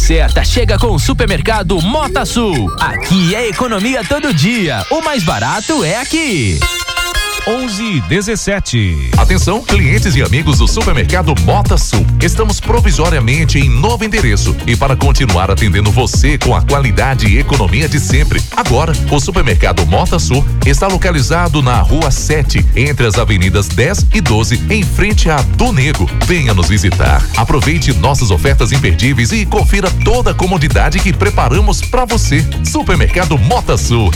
certa chega com o Supermercado Mota Sul. Aqui é economia todo dia. O mais barato é aqui. 11:17. Atenção, clientes e amigos do Supermercado Mota Sul. Estamos provisoriamente em novo endereço e para continuar atendendo você com a qualidade e economia de sempre. Agora, o Supermercado Mota Sul está localizado na Rua 7, entre as avenidas 10 e 12, em frente a Do Nego. Venha nos visitar. Aproveite nossas ofertas imperdíveis e confira toda a comodidade que preparamos para você. Supermercado Mota Sul.